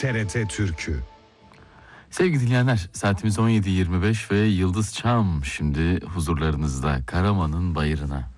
TRT Türkü. Sevgili dinleyenler, saatimiz 17.25 ve Yıldız Çam şimdi huzurlarınızda Karaman'ın bayırına.